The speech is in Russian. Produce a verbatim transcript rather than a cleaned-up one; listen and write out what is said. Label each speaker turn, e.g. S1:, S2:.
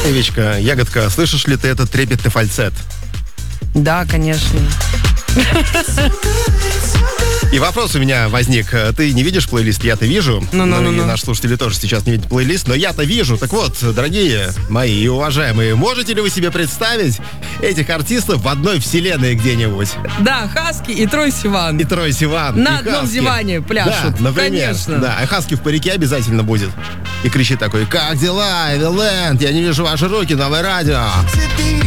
S1: Эвичка, ягодка, слышишь ли ты этот трепетный фальцет?
S2: Да, конечно.
S1: И вопрос у меня возник. Ты не видишь плейлист? Я-то вижу.
S2: Ну, ну,
S1: ну,
S2: ну,
S1: и
S2: ну.
S1: наши слушатели тоже сейчас не видят плейлист, но я-то вижу. Так вот, дорогие мои и уважаемые, можете ли вы себе представить этих артистов в одной вселенной где-нибудь?
S2: Да, Хаски и Трой Сиван.
S1: И Трой Сиван.
S2: На
S1: и
S2: одном
S1: Хаски.
S2: диване пляшут.
S1: Да, например.
S2: Конечно.
S1: Да, а Хаски в парике обязательно будет. И кричит такой: как дела, Эвиленд? Я не вижу ваши руки, новое радио.